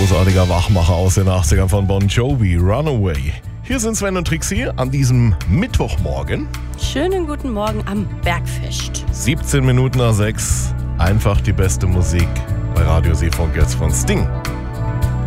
Großartiger Wachmacher aus den 80ern von Bon Jovi, Runaway. Hier sind Sven und Trixie an diesem Mittwochmorgen. Schönen guten Morgen am Bergfest. 17 Minuten nach 6. Einfach die beste Musik bei Radio Seefunk jetzt von Sting.